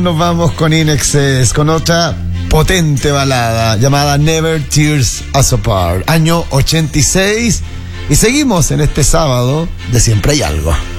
Nos vamos con In Excess, con otra potente balada llamada Never Tears Us Apart, año 86, y seguimos en este sábado de Siempre Hay Algo.